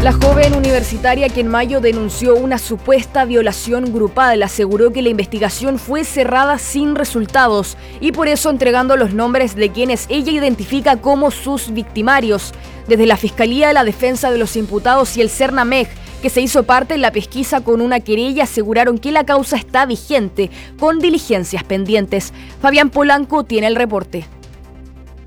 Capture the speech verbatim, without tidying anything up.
La joven universitaria que en mayo denunció una supuesta violación grupal aseguró que la investigación fue cerrada sin resultados y por eso entregando los nombres de quienes ella identifica como sus victimarios. Desde la Fiscalía de la Defensa de los Imputados y el CERNAMEG, que se hizo parte en la pesquisa con una querella, aseguraron que la causa está vigente, con diligencias pendientes. Fabián Polanco tiene el reporte.